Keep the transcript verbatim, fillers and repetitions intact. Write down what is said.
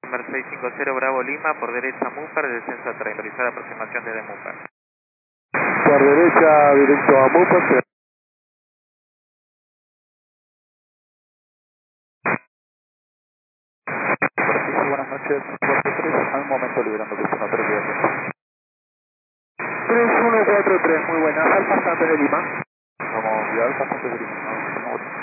seis cinco cero Bravo Lima, por derecha Mupar, descenso a tren, realizar aproximación desde Mupar. Por derecha, directo a Mupar. Superficie, buenas noches, cuatro tres, al momento liberando pista no tres. tres uno cuatro tres, muy buenas, al pasante de Lima. Vamos, ya al pasante de Lima.